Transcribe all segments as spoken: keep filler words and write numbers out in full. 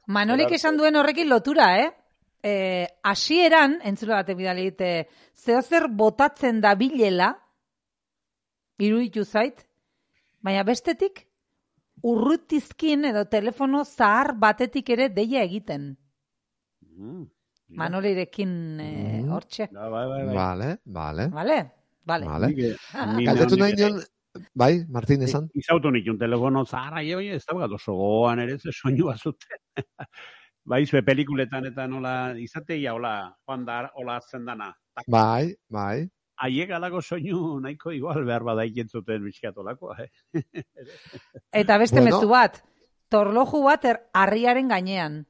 Manolik esan duen horrekin lotura, eh? Eh, hasieran, entzule batek bidali dite, zeozer botatzen da bilela, iruditu zait, baina bestetik, urrutizkin edo telefono zahar batetik ere deia egiten. Mm. Manolirekin hortxe. Mm. Bai, bai, bai. Vale, vale. Vale, vale. Vale. Galdetu nahi nion, bai, Martin esan? Izautu nikun telefono zaharra, joi, ez da bat oso gogoan ere, ze soinu bazuten. Bai, zue pelikuletan eta nola, izateia, hola, joan da, hola hartzen dana. Bai, bai. Haiek alako soinu nahiko igual behar badaik entzuten bizkatolakoa, eh? Eta beste bueno. Mezu bat, torloju bat er, harriaren gainean.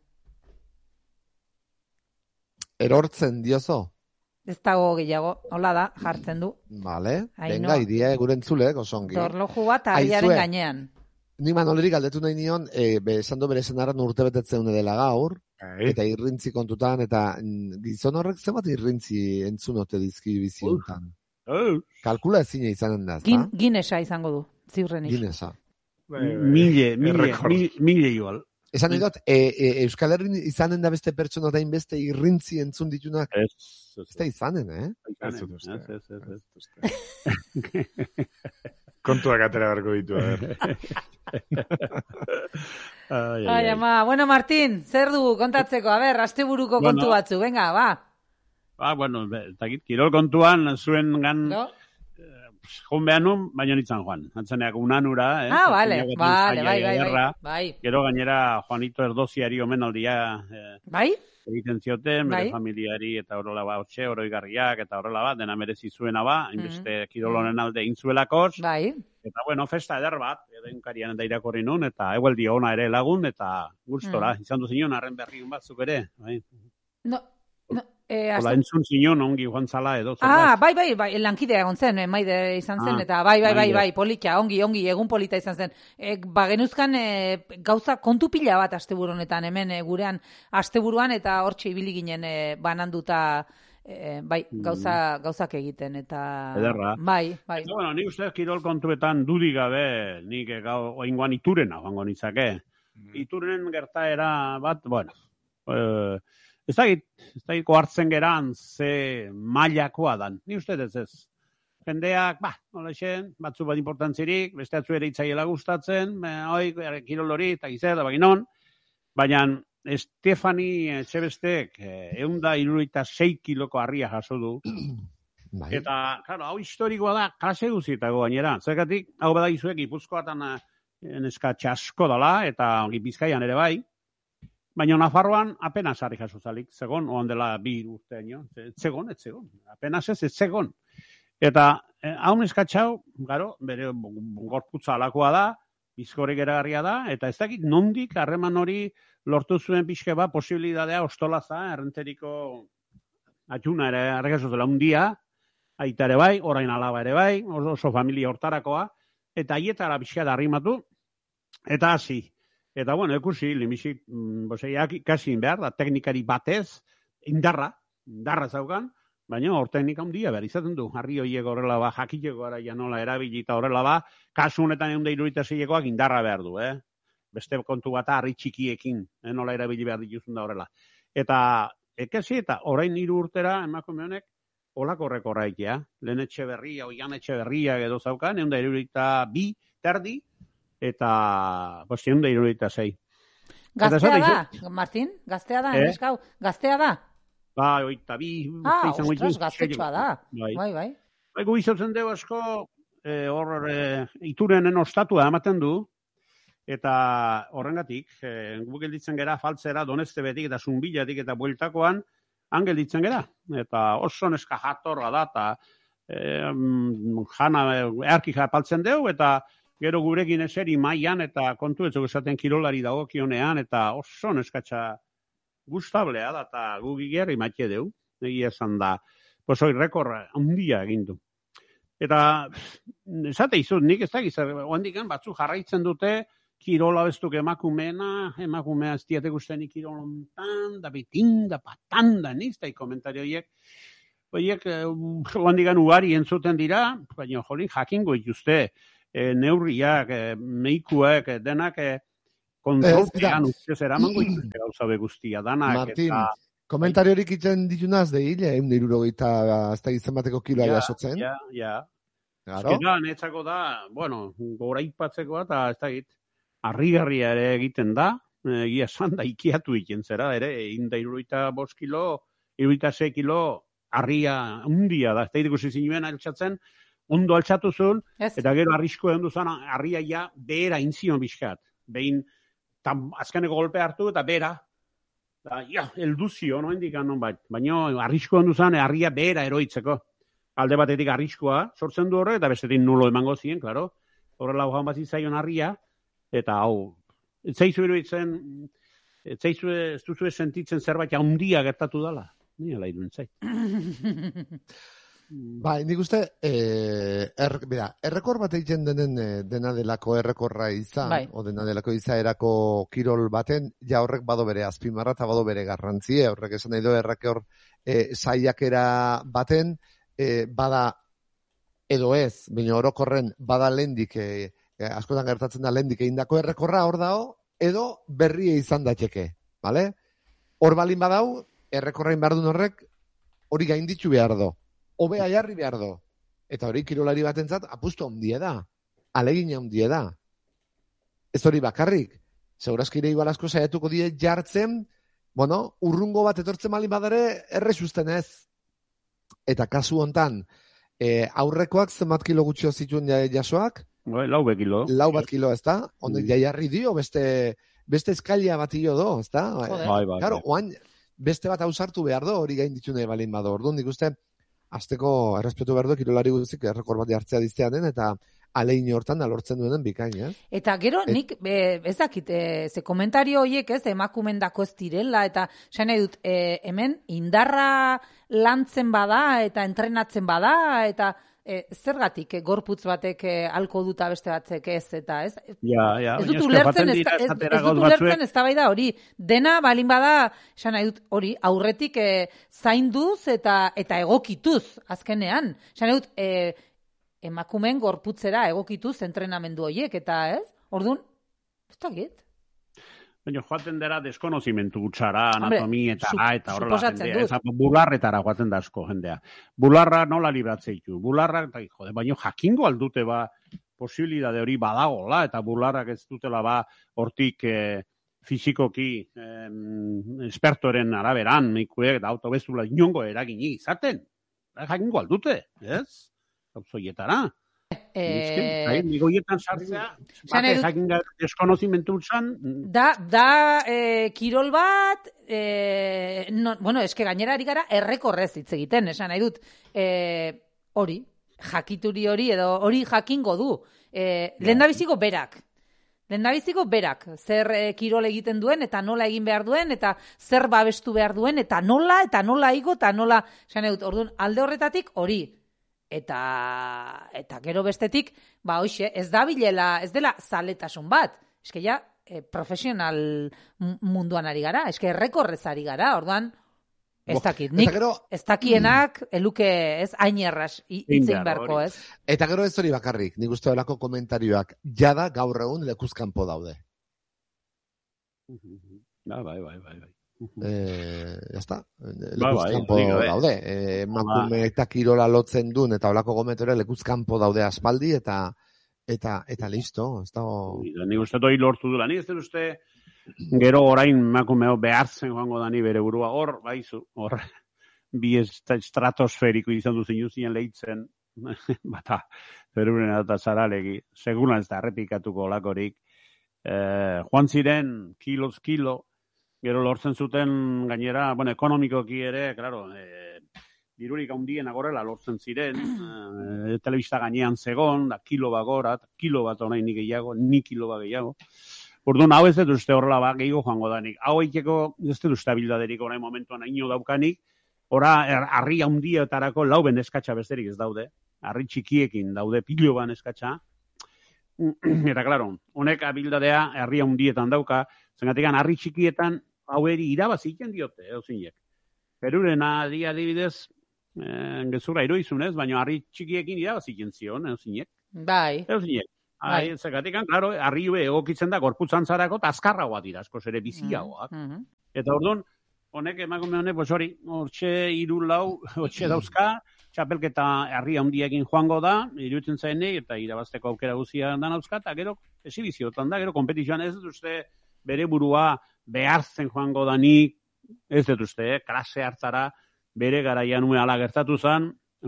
Erortzen diozo? Ez dago gehiago, hola da, jartzen du. Vale, venga, iria eguren zulek, osongi. Torloju bat harriaren gainean. Ni Manolerik galdetu nahi nion, e, be, esan du bere zenarran urte betetzen dela gaur, Ai. Eta irrintzi kontutan, eta gizon horrek zebat irrintzi entzunote dizki biziontan. Uh. Kalkula ezin izanen da, Gin, Ginesa izango du, ziurrenik. Ginesa. Mille, mille, mille igual. Esan edot, e, e, Euskal Herrin izanen da beste pertsona da inbeste irrintzi entzun ditunak. Ez, ez, ez da izanen, eh? Ez, ez, ez, ez. Kontuak atera berko ditu, a ber. ai, ai, ama. Bueno, Martín, zer dugu kontatzeko? A ber, asteburuko bueno, kontu batzu, venga, ba. Ba, bueno, takit, kirol kontuan, zuen gan... No? Joan behar nun, baina nintzen joan. Antzeneak unanura, eh? Ah, vale, vale, bai, bai, bai, bai. Gero gainera Juanito Erdoziari omenaldia eh, bai? egiten zioten, bere bai? Familiari eta horrela ba, otxe, oroigarriak eta horrela bat, dena merezi zuena ba, hainbeste mm -hmm. kirolonen alde intzuelakos. Bai. Eta bueno, festa eder bat, edenkarian eta irakorri nun, eta egueldi ona ere lagun, eta gustora, mm. izan du zinon, arren berriun batzuk ere. Bai? No, no. Eh, Ola, entzun zinon, ongi joan zala edo. Ah, bai, bai, bai, lankidea egon zen, eh, maide izan zen, ah, eta bai, bai, bai, bai, polita, ongi, ongi, egun polita izan zen. E, ba, genuzkan e, gauza kontu pila bat asteburu honetan, hemen e, gurean asteburuan, eta hortxe ibili ginen e, bananduta, e, bai, gauza, gauzak egiten, eta... Ederra. Bai, bai. Eta, bueno, nik uste kirol kontuetan dudik gabe, nik gau, oingoan iturena, joango nitzake. Mm. Ituren gertaera bat, bueno, eh, Ez da, ez da, hartzen geran ze mailakoa dan. Ni uste ez ez. Jendeak, ba, nola esen, batzu bat importantzirik, beste atzu ere itzaiela gustatzen, hoi, kirol hori, eta gizera, da baginon. Baina, Estefani Etxebestek, eunda irurogeita sei kiloko harria jaso du. Eta, claro, hau historikoa da, klase guztietako gainera. Zergatik, hau bada izuek, Gipuzkoatan neska txasko dala, eta Bizkaian ere bai. Baina Nafarroan apenas harri jaso zalik, zegon, oan dela bi urteaino, zegon, ez zegon, apenas ez, ez zegon. Eta hau neskatxau, garo, bere gorputza alakoa da, bizkorrik eragarria da, eta ez dakit nondik harreman hori lortu zuen pixke ba, posibilidadea ostolaza, errenteriko atxuna ere harrikazu zela un dia, aita ere bai, orain alaba ere bai, oso familia hortarakoa, eta aietara pixka da arrimatu, eta hasi. Eta, bueno, ekusi, limixik, boseiak ikasin behar, da teknikari batez, indarra, indarra zaukan, baina hor teknika handia behar izaten du. Harri horiek horrela ba, jakiteko gara janola erabilita horrela ba, kasu honetan egun da irurogeita seiekoak indarra behar du, eh? Beste kontu bat harri txikiekin, eh? Nola erabili behar dituzun da horrela. Eta, ekezi, eta orain hiru urtera, emakume honek, olako rekorraitea, lehen etxe berria, oian etxe berria edo zaukan, egun da irurogeita bi, terdi, eta bostien da irurogeita sei. Gaztea da, Martin? Gaztea da, eh? Eskau? Gaztea da? Ba, oita bi... Ah, ostras, gaztetxoa da. Bai, bai. Bai, bai gu izautzen dugu asko, hor, eh, iturenen ostatua ematen du, eta horrengatik, eh, gu gelditzen gera, faltzera, donezte betik eta zunbilatik eta bueltakoan, han gelditzen gera. Eta oso neska jatorra da, eta eh, jana, earki japaltzen dugu, eta gero gurekin eseri mailan eta kontu etzuk esaten kirolari dagokionean eta oso neskatxa gustablea da eta gu gigerri maite deu. Egia esan da, posoi rekorra handia egin du. Eta esate izut, nik ez da gizar, oandikan batzu jarraitzen dute kirola bestuk emakumeena, emakumea ez diate guztenik kirolontan, da betin, da patan, da niz, da komentario horiek. Horiek, oandikan ugari entzuten dira, baina jolin jakingo ituzte, E, neurriak, e, meikuak, e, denak e, kontrolpean ustez eramango dituzte gauza be guztia danak. Martin, eta... komentariorik iten ditunaz de hile, egun irurogeita ez da izan bateko kiloa ja, jasotzen. Ja, ja. Claro. Eskera, netzako da, bueno, gora ipatzeko eta ez da git, harrigarria ere egiten da, egia esan da ikiatu egiten zera, ere, egin da irurogeita bost kilo, irurogeita sei kilo, harria hundia da, ez da ikusi zinuen altxatzen, ondo altxatu zuen, yes. Eta gero arrisko egon duzan, harria ja behera intzion bizkat. Behin, tam, azkeneko golpe hartu eta bera, da, ja, elduzio, no indikan non bait. Baina arrisko egon duzan, harria behera eroitzeko. Alde batetik arriskoa sortzen du horre, eta bestetik nulo emango zien, klaro. Horrela hojan bat zitzaion harria, eta hau, ez zaizu eroitzen, ez zaizu ez duzu sentitzen zerbait handia gertatu dela. Ni ala iruen zait. Bai, nik uste, eh, er, bera, errekor bat egiten denen dena delako errekorra izan, bai. O dena delako izaerako kirol baten, ja horrek bado bere azpimarra eta bado bere garrantzia, horrek esan nahi do errekor eh, saiakera baten, eh, bada edo ez, baina orokorren bada lendik, eh, askotan gertatzen da lendik egindako errekorra hor dao, edo berria izan daiteke, bale? Hor balin badau, errekorrain behar duen horrek, hori gainditzu behar do. Hobea jarri behar do. Eta hori kirolari batentzat apustu handia da. Alegina handia da. Ez hori bakarrik. Segurazkire igual asko saiatuko die jartzen, bueno, urrungo bat etortzen malin badare erresusten ez. Eta kasu hontan, e, aurrekoak zenbat kilo gutxio zituen jasoak? Bai, lau bat kilo. Lau bat kilo, ez da? Honek mm. jaiarri dio, beste, beste eskaila bat dio do, ez da? Bai, bai. Claro, oain, beste bat ausartu behar do, hori gain ditune balin bado. Orduan, nik uste, azteko errespetu behar du, kirolari guzik errekor bat jartzea dizteanen, eta alein hortan alortzen duenen bikain, eh? Eta gero, Et... nik, e, ez dakit, e, ze komentario horiek, ez, emakumendako ez direla, eta esan nahi dut, e, hemen indarra lantzen bada, eta entrenatzen bada, eta e, zergatik, e, gorputz batek e, alko duta beste batzek ez, eta ez? Ja, ja, ez dut ulertzen, ez, ez, ez dut ulertzen, ez da bai da, hori, dena balin bada, esan nahi dut, hori, aurretik e, zainduz eta, eta egokituz, azkenean. Esan nahi dut, e, emakumeen gorputzera egokituz entrenamendu horiek, eta ez? Orduan, ez da git. Baina joaten dira deskonozimentu gutxara, anatomietara, eta horrela jendea. Ez, bularretara joaten da asko jendea. Bularra nola libratzeitu. Bularra, eta, jode, baina jakingo aldute ba, posibilidade hori badagola, eta bularrak ez dutela ba, hortik eh, fizikoki eh, espertoren araberan, ikuek, eta autobezula inongo eragini izaten. Jakingo aldute, ez? Gauzoietara. Eh, Nigoietan sartzea, bate jakin deskonozimentu zan. Da, da eh, kirol bat, eh, no, bueno, eske gainera ari gara errekorrez hitz egiten, esan nahi dut. Eh, hori, jakituri hori, edo hori jakingo du. Eh, Lehendabiziko berak. Lehendabiziko berak. Zer eh, kirol egiten duen, eta nola egin behar duen, eta zer babestu behar duen, eta nola, eta nola igo, eta nola, esan nahi dut, orduan, alde horretatik hori. Eta, eta gero bestetik, ba, hoxe, ez da bilela, ez dela zaletasun bat. Eske ja, e, profesional munduan ari gara, eske errekorrez ari gara, orduan, ez dakit. Nik, gero, ez dakienak, eluke, ez, hain erraz, itzein beharko, ez? Eta gero ez hori bakarrik, nik uste delako komentarioak, jada gaur egun lekuzkanpo daude. Ba, bai, bai, bai, bai. Eh, ya está. Lekuzkanpo daude. Eh, emakume eta kirola lotzen duen eta holako gometore lekuzkanpo daude aspaldi eta eta eta listo, ez dago. Ni uste doi lortu dula. Ni ez dut uste gero orain emakumeo behartzen joango da ni bere burua hor, baizu, hor bi estratosferiko izan du zinuzien lehitzen bata, zeruren eta zaralegi. Seguna ez da errepikatuko olakorik. Eh, joan ziren kiloz kilo, gero lortzen zuten gainera, bueno, ekonomikoki ere, claro, eh, dirurik handien agorrela lortzen ziren, eh, telebista gainean zegon, da kilo bat gora, kilo bat orain ni gehiago, ni kilo bat gehiago. Orduan, hau ez dut uste horrela ba, gehiago joango danik. Hau eiteko, ez dut uste abildaderik orain momentuan haino daukanik, ora harri handietarako lau ben eskatxa besterik ez daude, harri txikiekin daude pilo ban eskatxa, eta, claro, honek abildadea harri handietan dauka, zengatikan harri txikietan, hau eri irabaziken diote, euzinek. Peruren adi adibidez, eh, gezurra iruizunez, baina harri txikiekin irabaziken zion, euzinek. Bai. Euzinek. Hai, zekatik, claro, arribe egokitzen da gorputzantzarako eta azkarragoa dira, askoz ere biziagoak. Mm-hmm. Eta orduan, honek emakume honek, pues hori, hortxe hiru lau, hortxe dauzka, txapelketa herri handiekin joango da, iruditzen zainei, eta irabazteko aukera guzia da nauzka, eta gero, esibiziotan da, gero, kompetizioan ez dut uste bere burua behartzen joango da nik, ez dut uste, klase hartzara, bere garaian ue ala gertatu zen,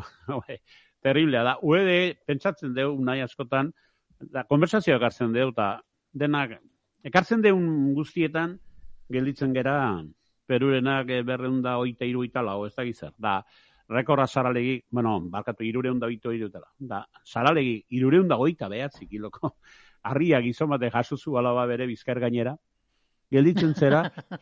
terriblea da. Uede, pentsatzen deu, nahi askotan, da, konversazioa ekartzen deu, eta denak, ekartzen deun guztietan, gelditzen gera, perurenak berreunda oita iru ita lau, ez da gizar. Da, rekorra zaralegi, bueno, barkatu, irureunda oito irutela. Da, zaralegi, irureunda oita behatzi kiloko, harria gizon bate jasuzu alaba bere bizkar gainera, gelditzen zera,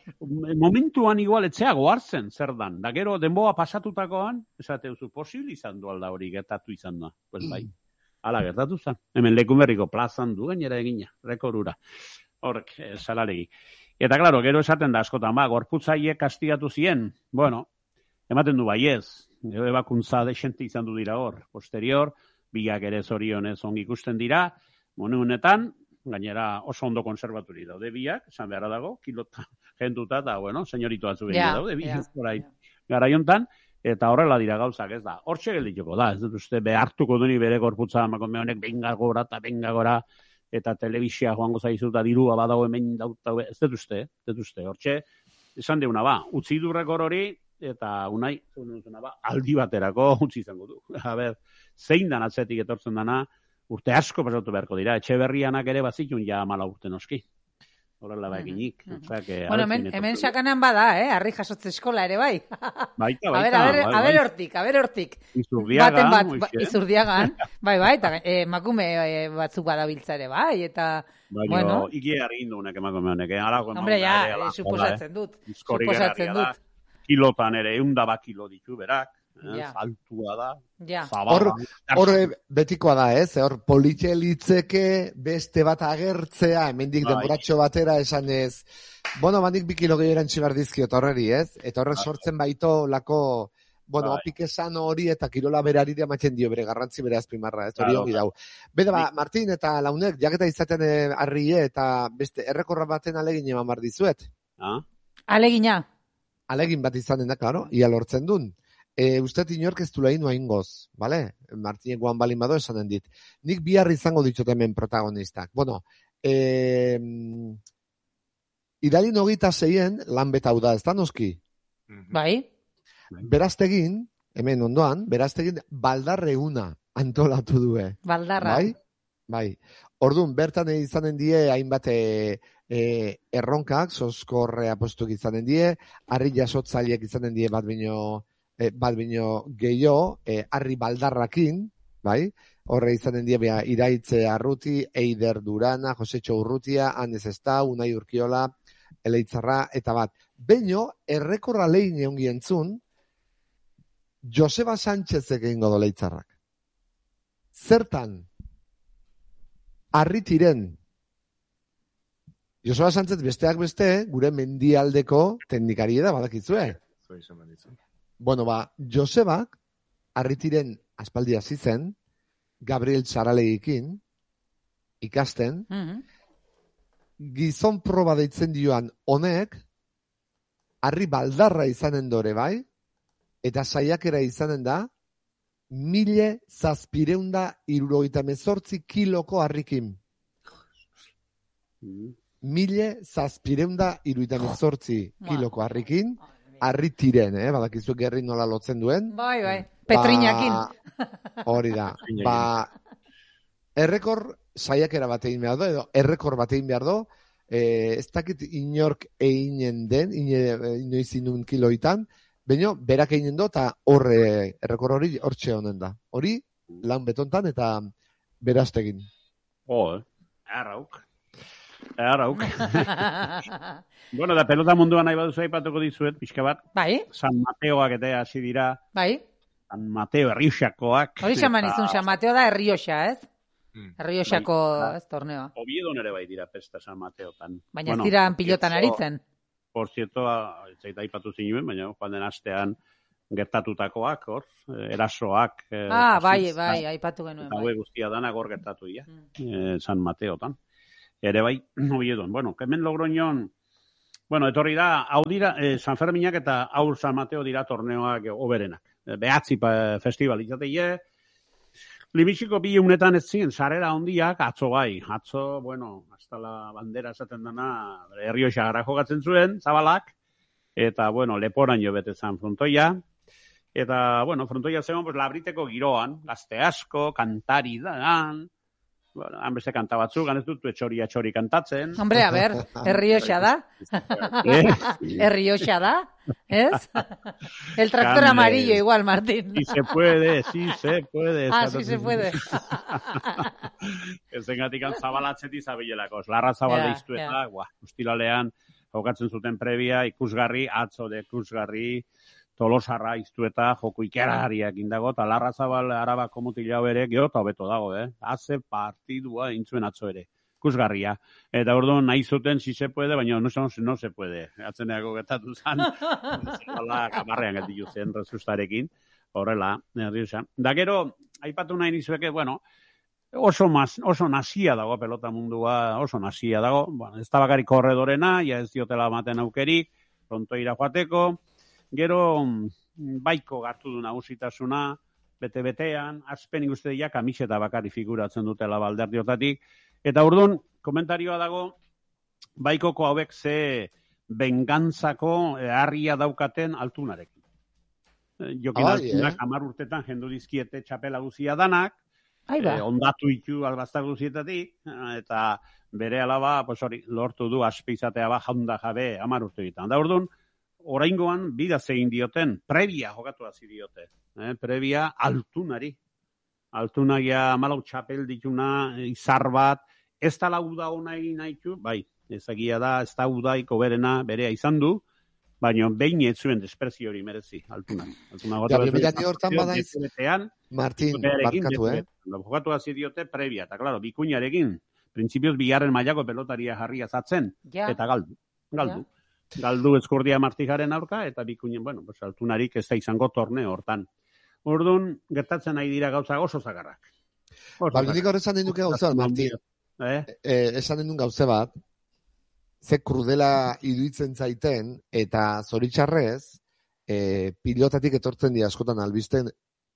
momentuan igual etxeago hartzen zer dan. Da, gero, denboa pasatutakoan, esateuzu, posibil izan du alda hori, gertatu izan da. Pues bai. Hala, gertatu zen. Hemen Lekunberriko plazan du gainera egina, rekorura. Horrek, zalalegi. Eta, klaro, gero esaten da askotan, ba, gorputzaiek kastigatu zien, bueno, ematen du baiez, gero ebakuntza desente izan du dira hor, posterior, biak ere zorionez ongi ikusten dira, mone honetan, gainera oso ondo konservaturi daude biak, esan beharra dago, kilota jentuta, eta, bueno, senyorito atzu yeah, daude, biak, yeah, yeah. Garaiontan, eta horrela dira gauzak, ez da. Hortxe geldituko da, ez dut uste behartuko duni bere gorputza emakume honek benga gora eta benga gora eta telebizia joango zaizu eta dirua badago hemen dauta, ez dut uste, ez dut uste. Hortxe, esan deuna ba, utzi du rekor hori eta unai, ba, aldi baterako utzi izango du. A ber, zein dan atzetik etortzen dana, urte asko pasatu beharko dira, Etxeberrianak ere bazitun ja mala urte noski. Horrela baeginik. Bueno, hemen, hemen sakanan bada, eh? Arri jasotze eskola ere, bai. Baita, baita. A ver, a ver, a ver hortik, a ver hortik. Izurdiagan. Baten bat, ba, izurdiagan. Bai, bai, eta eh, makume eh, batzuk badabiltza ere, bai, eta... Bai, bueno. Iki egin duenek emakume honek, eh? Alako emakume. Hombre, ja, eh, suposatzen dut. Suposatzen dut. Kilotan ere, eundaba kilo ditu berak. Eh, ja. Saltua da, ja. Hor, hor betikoa da, ez? Hor politxe litzeke beste bat agertzea, hemendik denboratxo batera esanez, bueno, bandik bi kilo gehiago erantzi behar dizkiot horreri, ez? Eta horre sortzen baito lako, bueno, opik esan hori eta kirola berari ematen dio bere garrantzi bere azpimarra, ez? Hori ongi dau. Beda, ba, Martin eta Launek, jaketa izaten harrie eta beste errekorra baten alegin eman bar dizuet. Ah? Alegina. Alegin bat izanen da, klaro, ia lortzen dun. E, usted inork ez du lehin noain goz, bale? Martinek guan balin bado esanen dit. Nik bihar izango ditut hemen protagonistak. Bueno, e, idalin hogeita zeien lan betau da, ez da noski? Bai. Beraztegin, hemen ondoan, beraztegin baldarreuna antolatu due. Baldarra. Bai? Bai. Orduan, bertan izanen die, hainbat e, e, erronkak, soskorre apostuk izanen die, harri jasotzaileak izanen die bat bino... E, bat bino gehiago, e, arri baldarrakin, bai? Horre izanen die bea Iraitze Arruti, Eider Durana, Josetxo Urrutia, Anes Esta, Unai Urkiola, Eleitzarra, eta bat. Beino, errekorra lehin eongi entzun, Joseba Sánchezek egingo do Leitzarrak. Zertan? Arritiren. Joseba Sánchez besteak beste, gure mendialdeko teknikari da, badakizue. Bueno, ba, Josebak, arritiren aspaldi hasi zen, Gabriel Txaralegikin, ikasten, mm-hmm. Gizon proba deitzen dioan honek, harri baldarra izanen dore, bai? Eta saiakera izanen da, mile zazpireunda irurogeita mezortzi kiloko harrikin. Mile zazpireunda irurogeita mezortzi kiloko harrikin, arritiren, eh? Badakizu gerri nola lotzen duen. Bai, bai. Petrinakin. Ba, hori da. Ba, errekor saiakera bat egin behar do, edo errekor bat egin behar do, eh, ez dakit inork eginen den, inoiz inun kiloitan, baina berak eginen do, eta horre, errekor hori hortxe honen da. Hori, lan betontan eta beraztegin. Oh, eh? Arrauk. Arrauk. Bueno, da pelota munduan nahi baduzu aipatuko dizuet, pixka bat. Bai. San Mateoak eta hasi dira. Bai. San Mateo Errioxakoak. Hori xaman izun, San Mateo da Errioxa, ez? Errioxako, bai, ez, torneoa. Oviedon ere bai dira pesta San Mateotan. Baina bueno, ez dira pilotan aritzen. Por cierto, ez zaita aipatu zinuen, baina joan den astean gertatutakoak, hor, erasoak. Ah, bai, bai, aipatu genuen. Eta bai. Guztia danak hor gertatu, ja, mm. San Mateotan. Ere bai, hori edon. Bueno, hemen Logroñon, bueno, etorri da, hau dira, eh, San Ferminak eta Aur San Mateo dira torneoak oberenak. Behatzi festival izateie, Limixiko bi unetan ez ziren, sarera hondiak, atzo bai. Atzo, bueno, hasta la bandera esaten dana, Errioxa gara jokatzen zuen, zabalak, eta, bueno, leporaino bete zan frontoia. Eta, bueno, frontoia zegoen, pues, labriteko giroan, gazte asko, kantari dan, bueno, han beste kanta batzuk, ganez dut, etxori etxori kantatzen. Hombre, a ber, Errioxa da. Errioxa da, ¿es? El tractor Cande. Amarillo igual, Martín. Sí se puede, sí se puede. Ah, sí se puede. Ezengatik zabalatzetik zabilelako. Larra zabala yeah, iztu eta, yeah. Gua, ustilalean, jokatzen zuten previa, ikusgarri, atzo de ikusgarri, Tolosarra iztu eta joko ikerariak indago, eta Larra Zabal Arabako mutila ere, gero eta hobeto dago, eh? Haze partidua intzuen atzo ere, ikusgarria. Eta orduan nahi zuten, si se puede, baina no, no, no se puede. Atzeneako gertatu zen, zala kamarrean gelditu zen rezustarekin, horrela, nerviosa. Da gero, aipatu nahi nizueke, bueno, oso, mas, oso nazia dago pelota mundua, oso nazia dago, bueno, ez da bakarrik korredorena, ja ez diotela maten aukerik, frontoira joateko, gero, baiko gartu du nagusitasuna, bete-betean, azpen ikustedia kamiseta bakari figuratzen dutela balderdiotatik, eta orduan, komentarioa dago, baikoko hauek ze bengantzako harria daukaten altunarekin. Jokin altunak hamar urtetan jendu dizkiete txapela guzia danak, eh, ondatu itu albazta guzietatik, eta bere alaba, pues hori, lortu du aspeizatea ba jaunda jabe hamar urte ditan. Da orduan, oraingoan bidaz egin dioten, previa jokatu hasi diote, eh, previa altunari. Altunagia malau txapel dituna, izar bat, ez da lauda hona egin nahitu, bai, ezagia da, ez da udaiko berena berea izan du, baina behin ez zuen desprezio hori merezi, altunak. Gabi, mirani hortan badaiz, Martin, barkatu, eh? Jokatu hasi diote previa, eta klaro, bikuñarekin, printzipioz bigarren mailako pelotaria jarria zatzen, ja. Eta galdu, galdu. Ja. Galdu eskurdia martijaren aurka, eta bikuinen, bueno, pues, altunarik ez da izango torneo hortan. Orduan, gertatzen nahi dira gauza oso zagarrak. Baldunik hor esan den duke gauza bat, Martin. Eh? Eh, esan den duen gauze bat, ze krudela iduitzen zaiten, eta zoritxarrez, eh, pilotatik etortzen dira askotan albisten,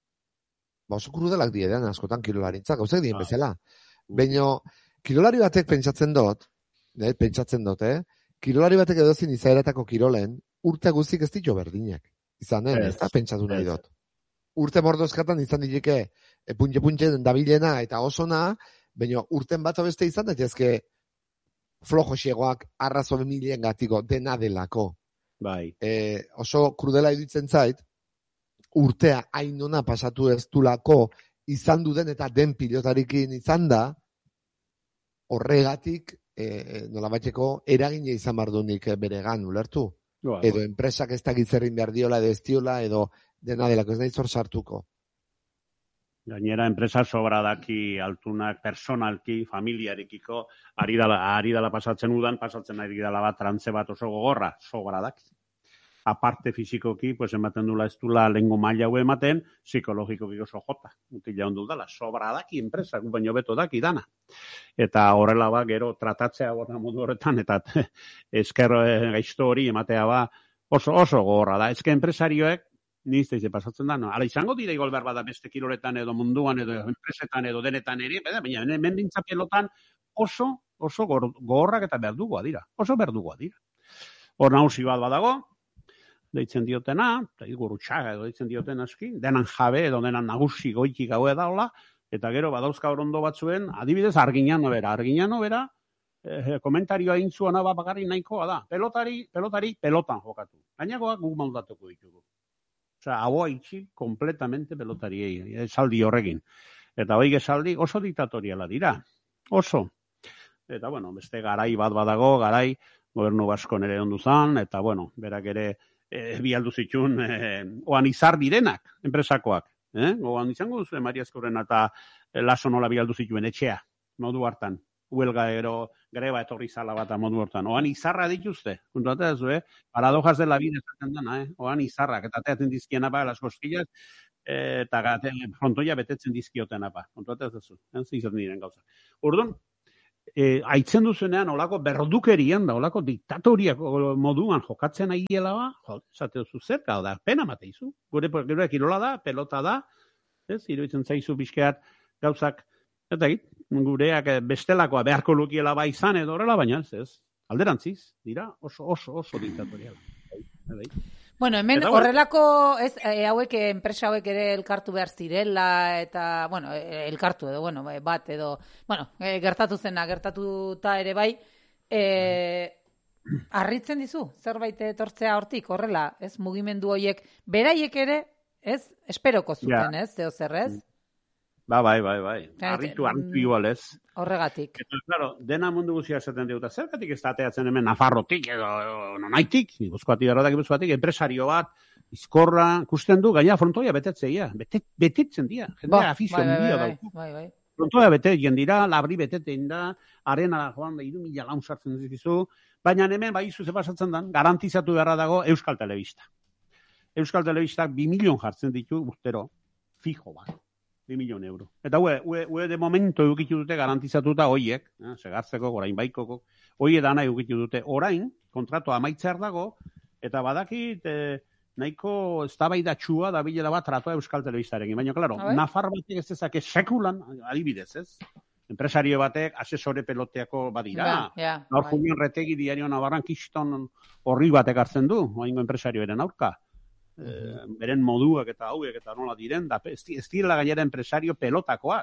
ba oso krudelak diedean askotan kirolarintzak, gauzek dien bezala. Baina, kirolari batek pentsatzen dut, eh, pentsatzen dut, eh? Kirolari batek edozin izaeratako kirolen, urte guztik ez ditu berdinak. Izan, eh? Ez da pentsatu nahi dut. Urte mordozkatan izan dileke e, puntxe-puntxe dabilena eta osona, baina urten bat beste izan daitezke flojo xegoak arrazo bemileen gatiko dena delako. Bai. E, oso krudela iduitzen zait, urtea hainona pasatu ez dulako izan duden eta den pilotarikin izan da, horregatik, E, nola batxeko, eragine izan bardunik beregan, ulertu? Ba, edo enpresak ez dakitzerrin behar diola, edo ez diola, edo dena delako ez nahi zor sartuko. Gainera, enpresa sobra daki altunak personalki, familiarekiko, ari dala, ari dala pasatzen udan, pasatzen ari dala bat, trantze bat oso gogorra, sobra daki. Aparte fizikoki, pues ematen dula ez dula lengo maila hau ematen, psikologikoki oso jota. Utila ondu dala, sobra daki enpresak, baino beto daki dana. Eta horrela ba, gero tratatzea gora modu horretan, eta esker gaizto hori ematea ba, oso, oso gogorra da. Ezke enpresarioek, nizte ize pasatzen da, no? Ala izango dira igual behar bada beste kiroletan edo munduan edo enpresetan edo denetan ere, baina hemen bintza pelotan oso, oso gogorrak eta berdugoa dira. Oso berdugoa dira. Hor nausi bat badago, deitzen diotena, eta igurutxaga edo deitzen dioten aski, denan jabe edo denan nagusi goiki gaue daola, eta gero badauzka orondo batzuen, adibidez arginano bera, arginano bera, eh, komentarioa intzuana ba bakarri nahikoa da, pelotari, pelotari, pelotan jokatu. Gainagoak guk moldatuko ditugu. Osea, hau itxi, kompletamente pelotariei, esaldi horrekin. Eta hoi esaldi oso diktatoriala dira, oso. Eta, bueno, beste garai bat badago, garai, gobernu basko nere ondu zan, eta, bueno, berak ere, E, bi aldu zitun, e, oan izar direnak, enpresakoak. Eh? Oan izango duzu, Maria Eskorren eta Laso nola bi aldu zituen etxea, modu hartan. Huelga ero greba etorri zala bat modu hortan. Oan izarra dituzte, kontuatea zu, eh? Paradojas de la vida esaten dena, eh? Oan izarrak, eta teatzen dizkien apa, las cosquillas, eta gate, frontoia betetzen dizkioten apa. Kontuatea zu, ez izaten diren gauza. Orduan, E, aitzen duzunean, olako berdukerian da, olako diktatoriak moduan jokatzen aiela ba, jo, esate duzu zer, gau da, pena mateizu. Gure, gure kirola da, pelota da, ez, iruditzen zaizu bizkeat gauzak, eta egit, gureak bestelakoa beharko lukiela ba izan edo horrela, baina ez, ez, alderantziz, dira, oso, oso, oso diktatoriala. Bueno, hemen horrelako, ez, e, hauek, enpresa hauek ere elkartu behar zirela, eta, bueno, elkartu edo, bueno, bat edo, bueno, e, gertatu zena, gertatuta ere bai, e, harritzen dizu, zerbait etortzea hortik, horrela, ez, mugimendu horiek, beraiek ere, ez, esperoko zuten, ja. Ez, zeo zer, ez? Ba, bai, bai, bai. Arritu, arritu igual, ez. Horregatik. Eta, claro, dena mundu guzia esaten diuta, zergatik ez dateatzen hemen Nafarrotik edo nonaitik, Gipuzkoatik, errotak Gipuzkoatik, enpresario bat, izkorra, kusten du, gaina frontoia betetzeia, betet, betetzen dira, jendea ba, afizio bai, mundia bai, dauku. Bai, bai. Frontoia betetzen dira, labri betetzen da, arena joan da, iru mila laun sartzen dizu, baina hemen bai zuze pasatzen dan, garantizatu beharra dago Euskal Telebista. Euskal Telebistak bi milion jartzen ditu urtero, fijo bat. bi milion euro. Eta hue, hue, hue de momento eukitu dute garantizatuta hoiek, eh, segartzeko, orain baikoko, hoie dana eukitu dute orain, kontratu amaitzer dago, eta badakit eh, nahiko eztabaidatxua da bilela bat tratoa Euskal Telebistarekin. Baina, klaro, Nafar batek ez dezake sekulan, adibidez, ez? Enpresario batek asesore peloteako badira. Ja, ja, Gaur Julian Retegi diario Navarran kiston horri batek hartzen du, oingo enpresarioaren aurka. Eh, beren moduak eta hauek eta nola diren, da, ez, ez direla gainera enpresario pelotakoak.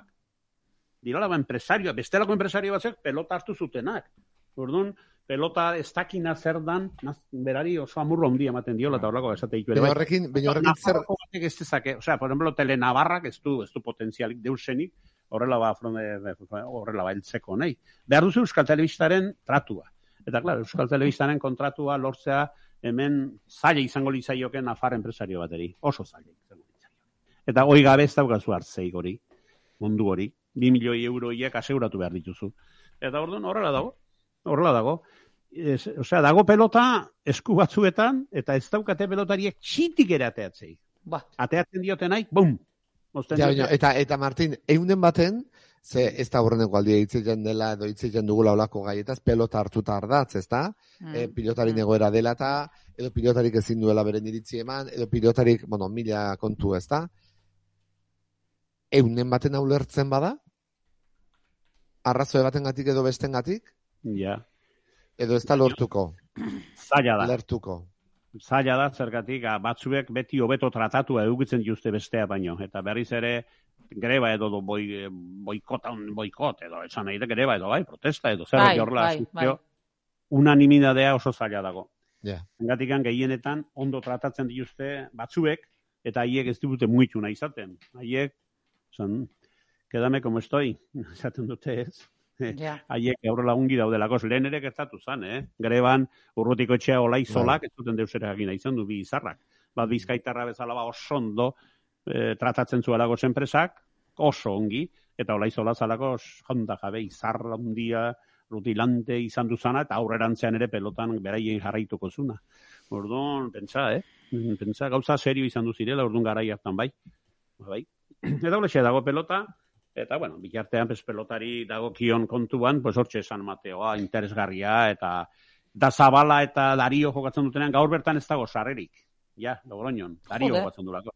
Direla ba enpresario, bestelako enpresario batzuk pelota hartu zutenak. Orduan, pelota ez dakina zer dan, naz, berari oso amurro handia ematen diola eta horrako esate ditu ere. Baina horrekin, baina horrekin zer... batek ez dezake, osea, por ejemplo, Telenavarrak ez du, ez du potentzialik deusenik, horrela ba, horrela ba, eltzeko, nahi. Behar duzu Euskal Telebistaren tratua. Eta, klaro, Euskal Telebistaren kontratua lortzea hemen zaila izango litzaioken Nafar enpresario bateri. Oso zaila izango litzaioken. Eta hoi gabe ez daukazu hartzeik hori, mundu hori. Bi milioi euroiek aseguratu behar dituzu. Eta orduan horrela dago. Horrela dago. Es, osea, dago pelota esku batzuetan, eta ez daukate pelotariek txitik ere ateatzei. Ba. Ateatzen dioten nahi, bum! Ja, baina, eta, eta Martin, eunen baten, ze ez da horreneko aldia hitzeiten dela, edo hitzeiten dugula olako gaietaz, pelota hartuta ardatz, ez da? Mm. E, pilotarin egoera dela eta, edo pilotarik ezin duela beren iritzi eman, edo pilotarik, bueno, mila kontu, ez da? Eunen baten hau lertzen bada? Arrazoe baten gatik edo besten gatik? Ja. Edo ez da lortuko? Zaila da. Lertuko. Zaila da, zergatik, batzuek beti hobeto tratatu edukitzen dituzte bestea baino. Eta berriz ere, greba edo do boi, boikot, boikot edo, esan nahi da greba edo, bai, protesta edo, zer bai, horrela, bai, bai. unanimidadea oso zaila dago. Yeah. Engatikan gehienetan ondo tratatzen dituzte batzuek, eta haiek ez dute muitu nahi izaten. Haiek, son, quedame como estoy, esaten dute ez. Yeah. Haiek aurrela ungi daudelako, lehen ere gertatu zen, eh? Greban urrutiko etxea olaizolak, ez duten deusera egin izan du, bi izarrak. Bat bizkaitarra bezala ba oso ondo eh, tratatzen zuelako enpresak, oso ongi, eta olaizola zalako jonda jabe izarra handia, rutilante izan duzana, eta aurrerantzean ere pelotan beraien jarraituko zuna. Orduan, pentsa, eh? Pentsa, gauza serio izan duzirela, orduan garai hartan bai. Bai. Eta holexe dago pelota, eta, bueno, bitartean pez pelotari dago kion kontuan, pues hortxe esan Mateoa, interesgarria, eta da Zabala eta Dario jokatzen dutenean, gaur bertan ez dago sarrerik. Ja, Logroñon, Dario Jode. jokatzen durako.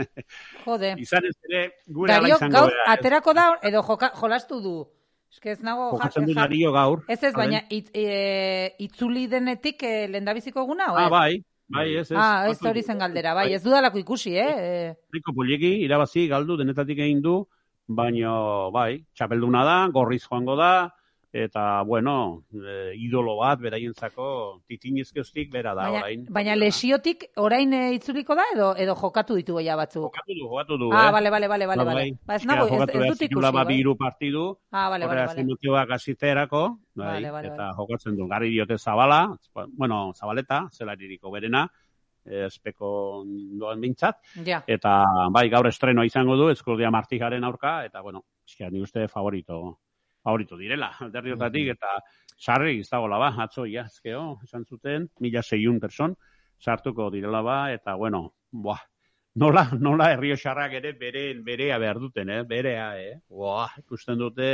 Jode. Izan ez ere, gure Dario ala izango gaur da. aterako da, edo joka, jolastu du. Eske ez nago... Jokatzen du ja- Dario gaur. Ez ez, baina it, e, itzuli denetik e, lehendabiziko eguna, o Ah, ez? bai, bai, ez, ez. Ah, ez hori zen galdera, bai, ez dudalako ikusi, eh? E, Riko poliki, irabazi, galdu, denetatik egin du, baina, bai, txapelduna da, gorriz joango da, eta, bueno, e, idolo bat, beraientzako, titinizkeustik, bera da, baina, orain. baina lesiotik orain e, itzuliko da, edo edo jokatu ditu ja batzuk? Jokatu du, jokatu du, Ah, eh? bale, bale, bale, bale, Bai, bale. Ba, ez nago, ez, jokatu ez behar dut zitula, ikusi, ba, bi bai. hiru partidu, Ah, bale, bale, horrela bale. zinutioak asiterako, bai, Bale, bale, eta bale. jokatzen du, gari diote Zabala, bueno, Zabaleta, zelaririko berena, eh, espeko doan bintzat, Ja. eta bai, gaur estrenoa izango du, Eskurdia Martijaren aurka, eta bueno, eskia, nik uste favorito Horitu direla, alderdiotatik, eta sarri iztagola ba, atzo, ja, ezkeo, esan zuten, mila seiun person, sartuko direla ba, eta, bueno, buah, nola, nola Errioxarrak ere bere, berea behar duten, eh? Berea, eh? Buah, ikusten dute,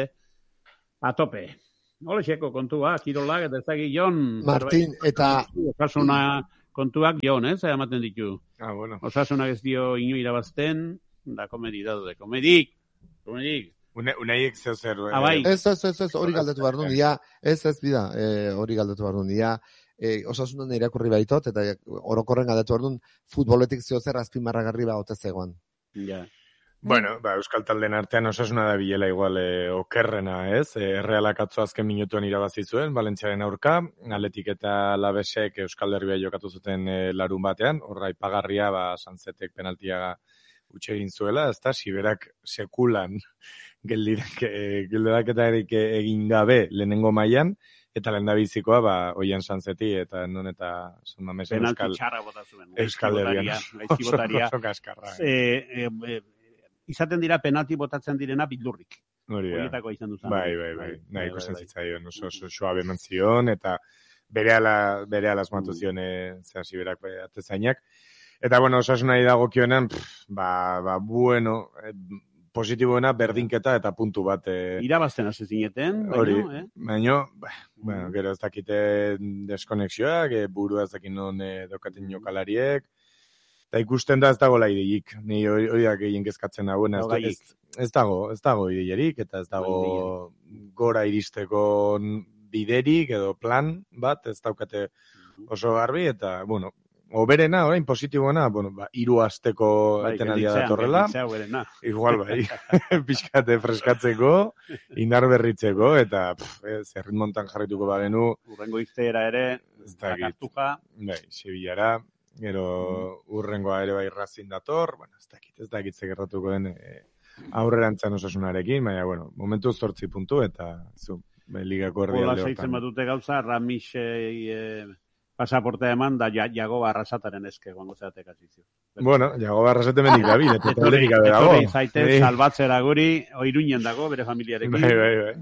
atope. Olexeko kontua, kirolak, eta ez dakit, Jon... Martin, eta... Osasuna kontuak, Jon, ez, eh, ematen ditu. Ah, bueno. Osasunak ez dio inu irabazten, da komedi daude, komedik, komedik. Une, unaiek zeo zer. Ah, bai. Ez, ez, ez, ez, hori galdetu behar duen, dia, ez, ez, bida, eh, hori galdetu behar duen, dia, eh, osasunan irakurri baitot, eta orokorren galdetu behar duen, futboletik zeo zer azpimarragarri ba ote zegoen. Ja. Bueno, ba, Euskal Talden artean Osasuna da bilela igual eh, okerrena, ez? Eh, Errealak atzo azken minutuan irabazi zuen, Valentziaren aurka, Atletik eta Labesek Euskal Derbia jokatu zuten eh, larun batean, horra ipagarria, ba, Sanzetek penaltiaga utxe egin zuela, ezta, Siberak sekulan geldirak, eh, geldiraketarik egin gabe lehenengo mailan, eta lehendabizikoa, ba, Oian Sanzeti, eta non eta San Mamesen Euskal... Penalti txarra bota zuen. Euskal Derbian. Gaizki botaria. Oso kaskarra. Eh, eh, izaten dira penalti botatzen direna bildurrik. Hori da. Horietako izan duzan. Bai, bai, bai. Nahi ikusten zitzaion, oso, oso suabe eman zion, eta bere ala, bere ala asmatu zion, mm. zera Siberak atezainak. Eta, bueno, Osasunari dagokionean, ba, ba, bueno, eh, positiboena berdinketa eta puntu bat. Eh, Irabazten hasi zineten, hori, eh? baino, ba, bueno, gero ez dakite deskonexioak, eh, burua ez dakit non eh, daukaten jokalariek, eta ikusten da ez dago laideik, ni horiak egin kezkatzen dagoen, ez, ez, ez dago, ez dago ideiarik, eta ez dago gora iristeko biderik edo plan bat, ez daukate oso garbi, eta, bueno, oberena, orain, positiboena, bueno, ba, hiru asteko bai, etenaldia datorrela. Igual, bai, pixkate freskatzeko, indar berritzeko, eta zerrit montan jarrituko bagenu. Urrengo izteera ere, zakartuja. Bai, Sevillara, gero urrengoa ere bai Racing dator, bueno, ez dakit, ez dakit zegerratuko den e, aurrerantzan Osasunarekin, baina, bueno, momentu zortzi puntu, eta zu, bai, ligako erdi alde hortan. Ola zeitzen batute gauza, Ramixei... E... pasaportea eman, da Jago Arrasataren eske, gongo zeatek azizio. Bueno, Jago Arrasate mendik da bide, eta alderik gabe dago. Etorri zaite, salbatzera guri, oiruinen dago, bere familiarekin. Bai, bai, bai.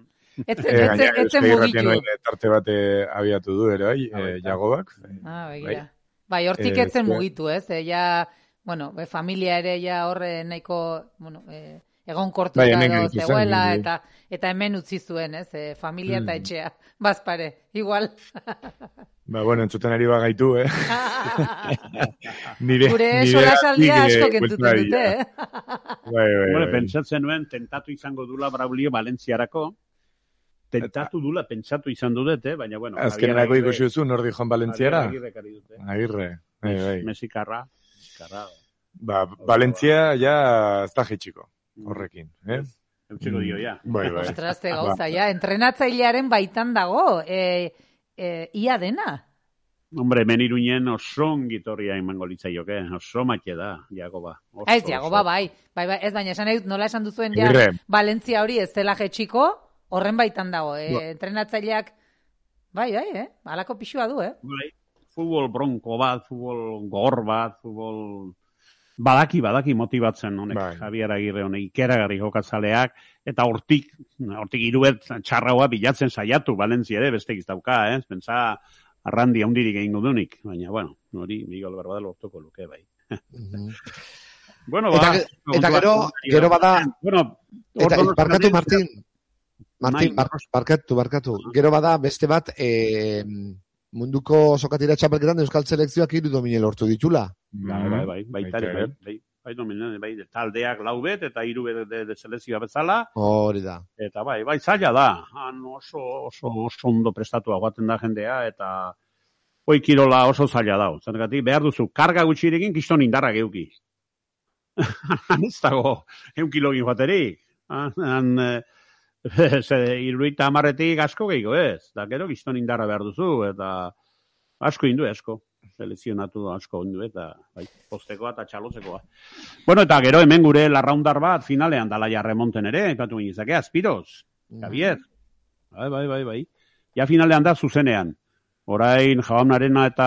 Etzen mugitu. Tarte bate abiatu du, ere, bai, Jagobak. Ah, begira. Bai, hortik etzen mugitu, ez? Ja, bueno, familia ere, ja horre nahiko, bueno, egon kortuta bai, zegoela, eta eta hemen utzi zuen, ez? E, familia eta etxea, bazpare, igual. Ba, bueno, entzuten ari bagaitu, eh? nire, Gure solasaldia asko kentzuten dute, eh? bai, bai, bai. Bueno, pentsatzen nuen, tentatu izango dula Braulio Valentziarako, tentatu dula, pentsatu izan dudete, baina, bueno... Azkenenako ikusi duzu, nordi Joan Valentziara? Agirre, bai, bai. Mesikarra, Mesikarra. Ba, Valentzia ja ez da jitxiko, horrekin, eh? Eutxeko dio, ja. Bai, bai. Ostras, te gauza, ja. Entrenatzailearen baitan dago, e, e, ia dena. Hombre, hemen Iruinen oso ongitorria emango litzaioke, oso matxe da, Jagoba. Oso, ez, Jagoba, bai. Bai, bai, ez baina esan edut, nola esan duzuen ja, Valentzia hori ez dela jetxiko, horren baitan dago. E, ba. Entrenatzaileak, bai, bai, eh? Alako pixua du, eh? Bai, futbol bronko bat, futbol gor bat, futbol... Badaki, badaki motibatzen honek, bai. Javier Agirre honek, ikeragarri jokatzaleak, eta hortik, hortik irubet txarraua bilatzen saiatu, Valentzia ere, beste dauka, eh? Pentsa, arrandi haundirik egingo dunik, baina, bueno, hori, Miguel Barbadalo ortoko luke, bai. Mm-hmm. bueno, ba... Eta, eta gero, gero bada... Bueno, eta, barkatu, Martin, Martin, bar, barkatu, barkatu, gero bada beste bat, eh, munduko sokatira txapelketan Euskal Selekzioak hiru domine lortu ditula. Bai, bai, bai, bai, bai, bai, bai, domine, bai, taldeak lau bet, eta hiru bet de, de selekzioa bezala. Hori da. Eta bai, bai, zaila da. Han oso, oso, oso ondo prestatua guaten da jendea, eta hoi kirola oso zaila da. Zergatik, behar duzu, karga gutxirekin kiston indarra geuki. Ez dago, eun kilogin joaterik. Han, iruita amarretik asko gehiago ez. Da, gero, kiston indarra behar duzu, eta asko indu, asko. Selezionatu asko indu, eta bai, postekoa eta txalozekoa. Bueno, eta gero hemen gure larraundar bat finalean dalaia remonten ere, epatu minizake, Azpiroz, Javier. Bai, bai, bai, bai. Ja finalean da zuzenean. Orain, Jabaunarena eta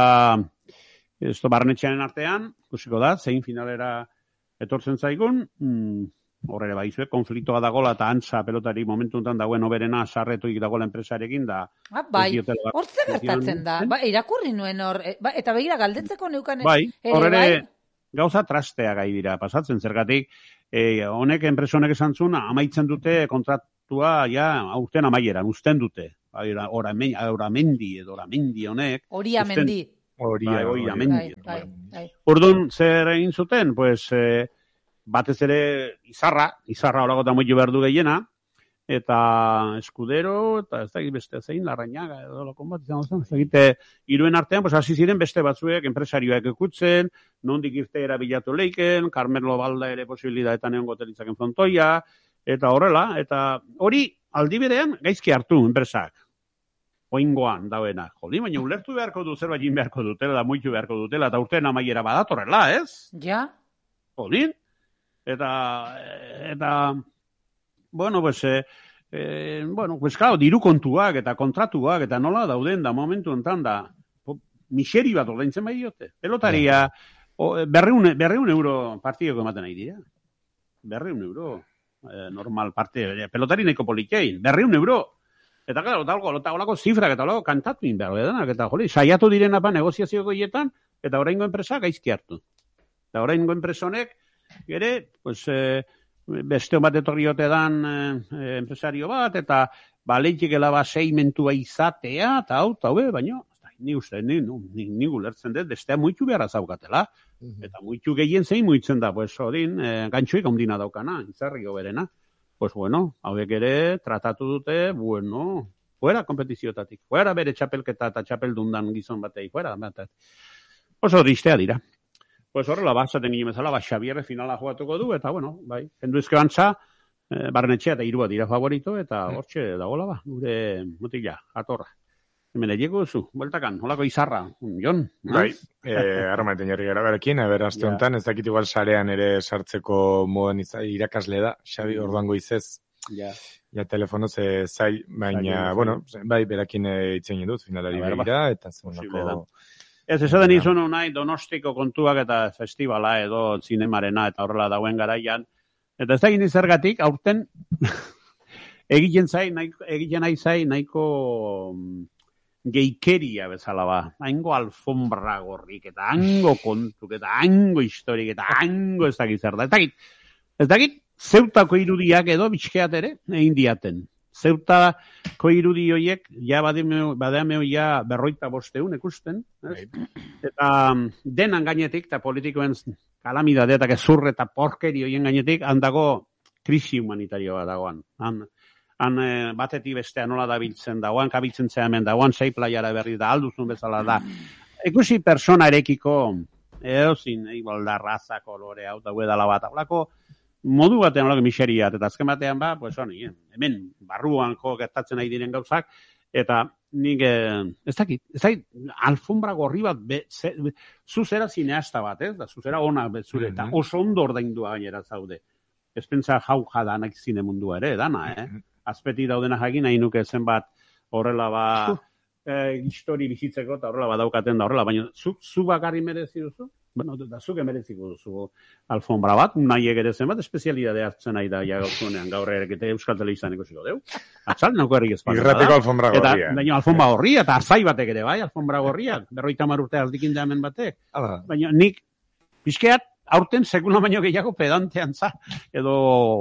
esto barnetxearen artean, kusiko da, zein finalera etortzen zaigun, mm, horre bai zuek, konfliktoa dagola eta antza pelotari momentu enten dagoen oberena sarretuik dagoela enpresarekin da. Ah, bai, hor zer gertatzen da, ba, irakurri nuen hor, ba, eta begira galdetzeko neukan bai, horre bai? Gauza trastea gai dira, pasatzen zergatik, e, honek enpresonek esan zuen, amaitzen dute kontratua, ja, aurten amaieran, usten dute, ora mendi edo ora mendi honek. Horia mendi. Horia, horia mendi. Orduan, zer egin zuten, pues, eh, batez ere izarra, izarra horago eta moitu behar du gehiena, eta Eskudero, eta ez da beste zein, Larrañaga, edo lakon bat, izan zen, ez da egite, iruen artean, pues, hasi ziren beste batzuek, enpresarioak ekutzen, nondik irte erabilatu leiken, Carmelo Balda ere posibilidadetan egon goteritzaken frontoia, eta horrela, eta hori aldi berean gaizki hartu enpresak. Oingoan dauena. Jodi, baina ulertu beharko du, zerbait egin beharko dutela, da moitu beharko dutela, eta urtean amaiera badatorrela, ez? Ja. Jodi, eta, eta, bueno, pues, eh, eh, bueno, pues, claro, diru kontuak eta kontratuak eta nola dauden da momentu enten da, miseri bat ordaintzen bai diote. Pelotaria, berreun, berreun euro partidoko ematen nahi dira. Berreun euro, eh, normal parte, pelotari nahiko polikein, berreun euro. Eta, claro, eta olako zifrak eta olako kantatu inbehar denak, eta joli, saiatu diren apa negoziazioko hietan, eta oraingo enpresa gaizki hartu. Eta oraingo enpresonek, gere, pues, eh, beste bat etorriote dan eh, enpresario bat, eta baleitikela ba seimentua izatea, eta hau, eta hau, baina, ni uste, ni, ni, ni gulertzen dut, bestea muitu beharra zaukatela. Eta muitu gehien zein muitzen da, pues, odin, eh, gantxoik ondina daukana, izarri goberena. Pues bueno, hauek ere tratatu dute, bueno, fuera kompetiziotatik, fuera bere txapelketa eta txapeldundan gizon batei, fuera. Bat. Oso distea dira. Pues horrela, bazaten gine bezala, ba, Xabierre finala jugatuko du, eta bueno, bai, kendu ezkebantza, eh, Barnetxea eta irua dira favorito, eta hortxe dagoela ba, gure mutila, atorra. Hemen egiko duzu, bueltakan, holako izarra, un jon. Bai, eh, armaiten jarri gara berekin, eber aste honetan, ez dakit igual sarean ere sartzeko moden irakasle da, Xabi orduango izez. Ja. Ja, telefono ze zail, baina, bueno, bai, berakin itzen dut, finalari begira, eta zeunako... Ez, ez edan izan nahi Donostiko kontuak eta festivala edo zinemarena eta horrela dauen garaian. Eta ez da egin izergatik, aurten egiten zai, egiten nahi zai, nahiko geikeria bezala ba. Hango alfombra gorrik eta hango kontuk eta hango historik eta hango ez dakit zer da. Ez dakit, ez dakit zeutako irudiak edo bitxkeat ere egin diaten. Zeutako irudi horiek, ja badeameo ja berroita bosteun ikusten, ez? Eta denan gainetik, eta politikoen kalamidade eta gezurre eta porkeri horien gainetik, handago krisi humanitarioa dagoan. Han, han batetik bestea nola dabiltzen dagoan, kabiltzen zehamen dagoan, sei playara berri da, alduzun bezala da. Ikusi persona erekiko, edo zin, igual da raza, kolore, hau da guedala bat, haulako, modu batean olako miseriat, eta azken batean ba, pues honi, eh? Hemen barruan jo gertatzen nahi diren gauzak, eta nik, eh, ez dakit, ez dakit, alfombra gorri bat, be, ze, be, zuzera zineasta bat, ez? Da, zuzera ona bezure, eta oso ondo ordaindua gainera zaude. Ez pentsa jau jadanak zine mundua ere, dana, eh? Azpeti daudena jakin nahi nuke zenbat horrela ba, eh, histori bizitzeko, eta horrela badaukaten da horrela, baina zu, zu bakarri merezi duzu? Bueno, da zuke mereziko duzu alfombra bat, nahi ere zen bat, espezialidade hartzen nahi da ja gauzunean, gaur ere, eta Euskal Telebistan ikusiko deu. Atzal, nauko herri ezpada. Irrateko alfombra gorria. Eta, baina alfombra gorria, eta azai batek ere, bai, alfombra gorria, berroita marurte aldikin da hemen batek. Hala. Baina nik, pixkeat, aurten sekula baino gehiago pedantean za, edo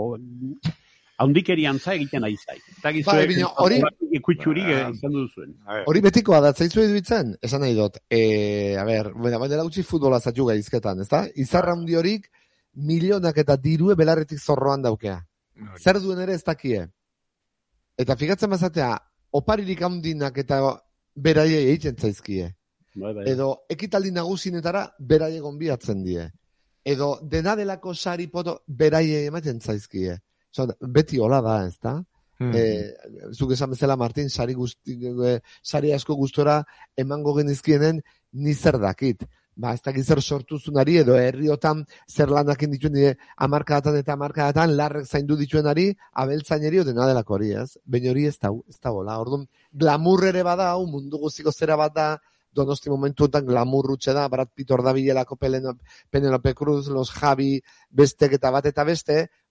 haundikerian za egiten nahi zai. Eta gizuek, hori ikutxuri izan duzuen. Hori betikoa da, zaitzu eduitzen, esan nahi dut, e, a ber, baina baina gutxi futbola zatu gaizketan, ez da? Izarra handi horik, milionak eta dirue belarretik zorroan daukea. Zer duen ere ez dakie. Eta figatzen bazatea, oparirik handinak eta beraiei egiten zaizkie. Edo, ekitaldi nagusinetara beraiei gonbiatzen die. Edo, dena delako sari poto beraiei ematen zaizkie. So, beti hola da, ez da? Mm. E, zuk esan bezala, Martin, sari, guzti, e, sari asko gustora emango genizkienen ni zer dakit. Ba, ez dakit zer sortuzunari edo herriotan zer lanakin dituen dire amarkadatan eta amarkadatan larrek zaindu dituenari abeltzaineri dena delako hori, ez? Baina hori ez da, ez da bola. Orduan, glamour ere bada, mundu guztiko zera bat da, Donosti momentu enten glamurrutxe da, Brad Pitt hor da bilelako Penelope Cruz, Los Javi, bestek eta bat eta beste,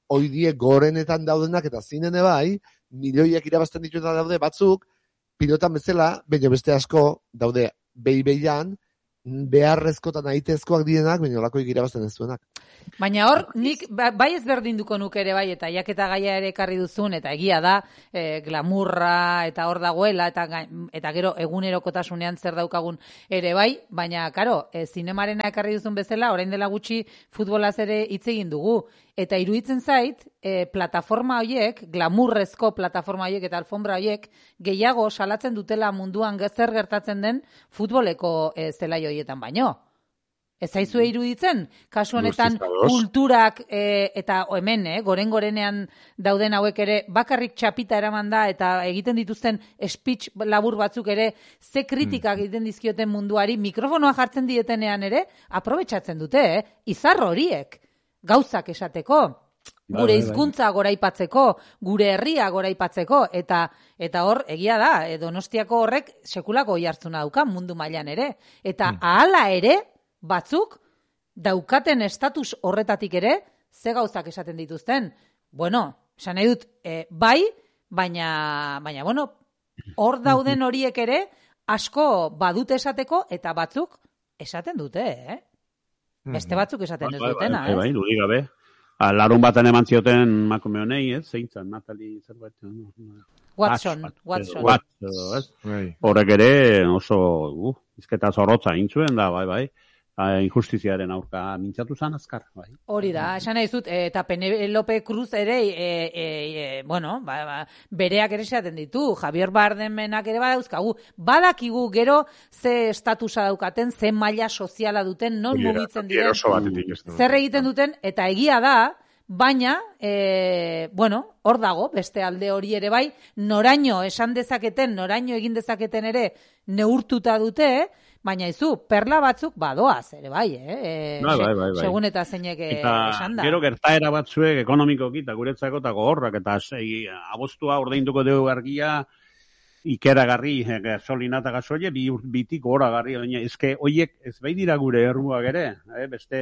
oidie gorenetan daudenak eta zinene bai, milioiak irabazten dituta daude batzuk, pilotan bezala, baina beste asko daude behi-behian, beharrezkotan aitezkoak dienak, baina olakoik irabazten ez duenak. Baina hor, nik bai ezberdinduko nuke ere bai, eta jaketa gaia ere ekarri duzun, eta egia da, e, glamurra eta hor dagoela, eta, eta gero egunerokotasunean zer daukagun ere bai, baina, karo, e, zinemarena ekarri duzun bezala, orain dela gutxi futbolaz ere hitz egin dugu, eta iruditzen zait, e, plataforma horiek, glamurrezko plataforma horiek eta alfombra horiek, gehiago salatzen dutela munduan zer gertatzen den futboleko e, zelai horietan baino. Ez zaizue iruditzen, kasu honetan kulturak e, eta hemen, eh, goren-gorenean dauden hauek ere, bakarrik txapita eraman da eta egiten dituzten speech labur batzuk ere, ze kritikak egiten dizkioten munduari, mikrofonoa jartzen dietenean ere, aprobetxatzen dute, eh, izar horiek, gauzak esateko, gure hizkuntza goraipatzeko, gure herria goraipatzeko, eta eta hor, egia da, e, Donostiako horrek sekulako oihartzuna dauka mundu mailan ere, eta ahala ere, batzuk, daukaten estatus horretatik ere, ze gauzak esaten dituzten. Bueno, esan nahi dut, e, bai, baina, baina, bueno, hor dauden horiek ere, asko badute esateko, eta batzuk esaten dute, eh? Beste batzuk esaten ez dutena, eh? Bai, dudik gabe. Larun baten eman zioten makume honei, ez? Zeintzan, Natalie zerbait. Watson, Watson. Horrek ere oso, uh, izketa zorrotza intzuen da, bai, bai. Injustiziaren aurka mintzatu zan azkar, bai. Hori da, esan nahi zut, eta Penelope Cruz ere, e, e, e, bueno, ba, ba, bereak ere esaten ditu, Javier Bardemenak ere badauzkagu, badakigu gero ze estatusa daukaten, ze maila soziala duten, non mugitzen diren, zer egiten duten, eta egia da, baina, e, bueno, hor dago, beste alde hori ere bai, noraino esan dezaketen, noraino egin dezaketen ere, neurtuta dute, baina izu, perla batzuk badoaz, ere bai, eh? E, bai, bai, bai, bai. Segun eta zeinek esan da. Gero gertaera batzuek ekonomikoki eta guretzako eta gogorrak, eta sei, abostua ordainduko dugu argia, ikeragarri, gasolina eta gasoile, bi, bitik horagarri, baina ezke, oiek ez bai dira gure erruak ere, eh? Beste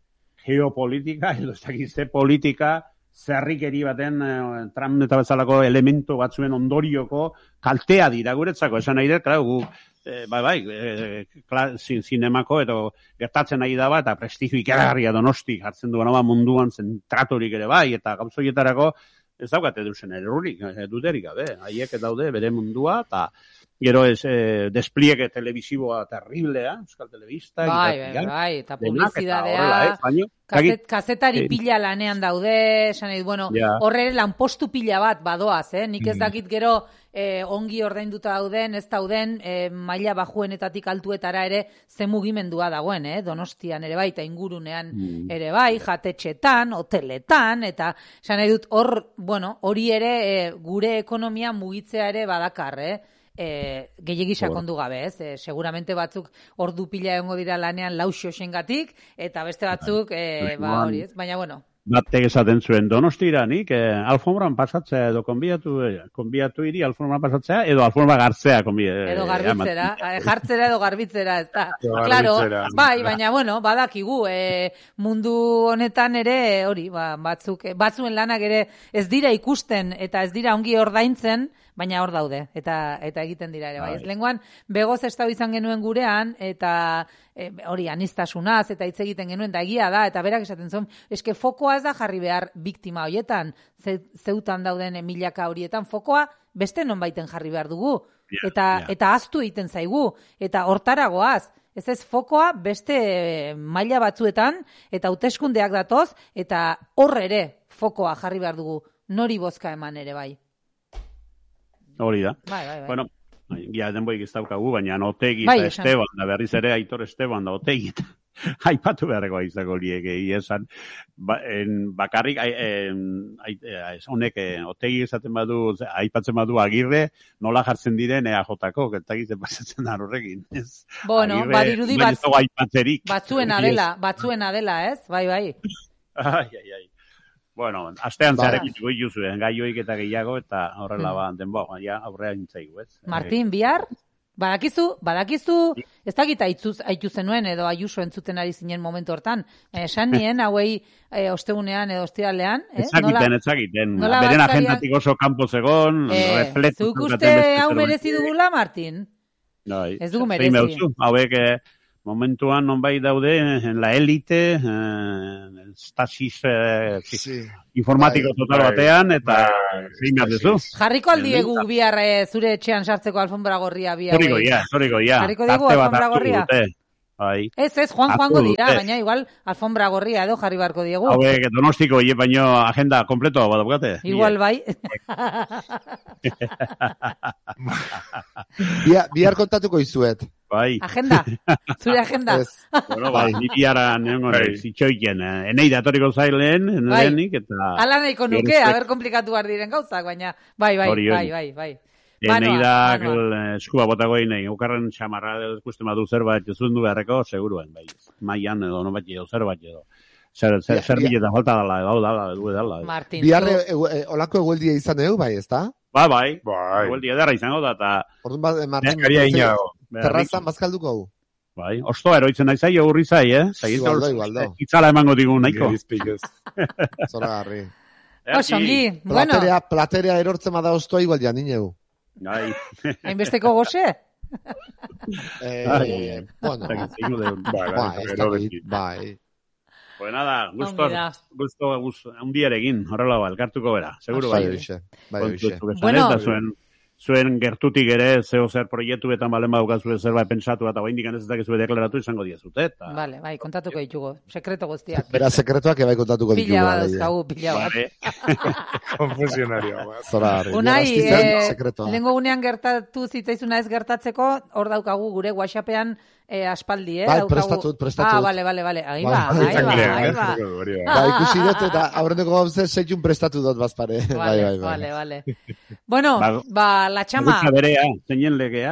geopolitika, edo ez dakizte politika, zerrikeri baten eh, Trump eta bezalako elementu batzuen ondorioko kaltea dira guretzako, esan nahi dut, klar, gu, eh, bai, bai, eh, klar, zin, zinemako, edo gertatzen nahi da bat, eta prestigio ikeragarria Donosti hartzen duena ba munduan zentraturik ere bai, eta gauzoietarako ez daukate duzen errurik, duderik gabe, haiek daude bere mundua, eta gero ez eh, despliege telebisiboa terriblea, Euskal Telebista, bai, bai, bai, eta publizidadea, eh, Kazet, kazetari eh, pila lanean daude, esan edut, bueno, yeah. Horre lanpostu pila bat badoaz, eh? Nik ez dakit gero eh, ongi ordainduta dauden, ez dauden, eh, maila bajuenetatik altuetara ere ze mugimendua dagoen, eh? Donostian ere bai, eta ingurunean mm. ere bai, jatetxetan, hoteletan, eta esan edut, hor, bueno, hori ere eh, gure ekonomia mugitzea ere badakar, eh? E, gehiegi sakondu gabe, ez? E, seguramente batzuk ordu pila egongo dira lanean lau xoxengatik, eta beste batzuk, e, ba, hori, ez? Baina, bueno. Batek esaten zuen Donostira nik, eh, alfombran pasatzea edo konbiatu, eh, konbiatu iri alfombran pasatzea, edo alfombra gartzea konbiatu. Edo garbitzera, eh, jartzera edo garbitzera, ez da. Claro, bai, baina, bueno, badakigu, eh, mundu honetan ere, hori, ba, batzuk, batzuen lanak ere ez dira ikusten, eta ez dira ongi ordaintzen, baina hor daude, eta eta egiten dira ere, bai. Ez lenguan, begoz estau izan genuen gurean, eta e, hori, anistasunaz, eta hitz egiten genuen, eta egia da, eta berak esaten zuen, eske fokoa ez da jarri behar biktima horietan, ze, zeutan dauden milaka horietan, fokoa beste non baiten jarri behar dugu, yeah, eta, yeah. eta aztu egiten zaigu, eta hortaragoaz, ez ez fokoa beste maila batzuetan, eta hauteskundeak datoz, eta hor ere fokoa jarri behar dugu, nori bozka eman ere bai. Hori da. Bai, bai, bai. Bueno, ja denboik ez daukagu, baina Otegi bai, eta Esteban, da berriz ere Aitor Esteban da Otegi eta aipatu beharreko izako liek esan. Ba, en, bakarrik, honek Otegi esaten badu, aipatzen badu Agirre, nola jartzen diren E A J-ko, getagitzen pasatzen da horrekin. Bueno, badirudi bat, batzuena yes. dela, batzuena dela, ez? Bai, bai. Ai, ai, ai. Bueno, astean ba. Zarekin goitu zuen, gaioik eta gehiago, eta horrela hmm. ba, denbo, ja, aurrea intzaigu, ez? Martin, bihar? Badakizu, badakizu, ez dakit aitu zenuen edo Ayuso entzuten ari zinen momentu hortan. Esan nien, hauei e, ostegunean edo ostiralean. Eh? Ezakiten, ezakiten. Beren agendatik oso kanpo zegon. Eh, zuk uste hau merezi dugula, Martin? Dai, ez dugu merezi. Hauek eh, momentuan nonbait daude en la élite, eh, estasis eh, sí. informatiko bai, total batean, eta zein behar duzu. Jarriko aldiegu bihar zure etxean sartzeko alfombra gorria bihar. Zoriko ja, zoriko ja. Jarriko diegu alfombra gorria. Bai. Ez, ez, Juan Juango dira, baina igual alfombra gorria edo jarri barko diegu. Hauek, donostiko, ie, baino agenda kompleto badabukate. Igual bai. Bihar, bihar kontatuko izuet. Bai. Agenda, zure agenda. Bueno, bai, niri ara nengo zitxoiken, enei datoriko zailen, lehenik, eta... Ala nahiko nuke, haber komplikatu behar diren gauzak, baina, bai, bai, bai, bai, bai. Enei da, eskua botako enei, ukarren xamarra, ikusten badu zerbait, ez du beharreko, seguruen, bai. Maian edo, no bat edo, zerbait edo. Zer biletan falta dala, edo, dala, edo, dala. Martin. Biarre, olako egueldia izan egu, bai, ez da? Ba, bai, egueldia ederra izango da, eta... Orduan bat, Martin, terrazan bazkalduko gu. Bai, ostoa eroitzen nahi zaio urri zai, eh? Igualdo, igualdo. Itzala emango digun, nahiko. Zora garri. Osongi, bueno. Platerea, platerea erortzen bada ostoa igual janinegu. Bai. Hainbesteko goxe? eh, bueno. Bai, bai. Pues nada, gusto, gusto, gusto, un biarekin, horrela ba, elkartuko bera, seguro bai. Bai, bai. Bueno, zuen, zuen gertutik ere, zeo zer proiektuetan balen badukazue zerbait pensatu eta baindik ez dakizu deklaratu izango diezute. Eta... Vale, bai, kontatuko ditugu, sekreto guztiak. Bera sekretuak ebai kontatuko ditugu. Pila bat dauzkagu, pila bat. Konfusionario. Zora harri. Unai, eh, lehenko gunean gertatu zitzaizuna ez gertatzeko, hor daukagu gure WhatsAppean eh, aspaldi, eh? Bai, prestatut, prestatut. Ah, bale, bale, bale. Ahí va, ahí va, ahí va. Ba, ikusi dut eta aurreneko gauzez seitun prestatu dut bazpare. Vale, bai, bai, vale, vale. Bueno, ba, la txama. Bagutxa berea, zeinen legea.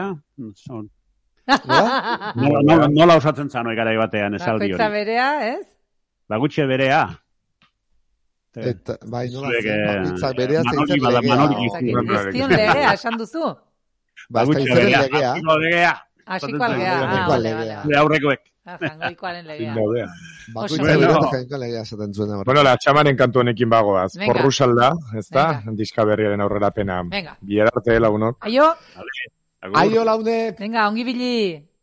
Nola no, no osatzen zano ikarai batean esaldi hori. Bagutxa berea, ez? Bagutxe berea. Eta, bai, nola zen, bagutxa berea zeitzen legea. Guztion legea, esan duzu? Bagutxa berea. legea. Asiko algea. Ah, vale, vale. Aurrekoek. Jangoikoaren legea. Bakoitza berea eta jangoiko legea esaten zuena. Bueno, la txamaren kantu honekin bagoaz. Porrusalda, ez da? Diska berriaren aurrera pena. Venga. Bier arte launok. Aio. Aio launek. Venga, ongi bili.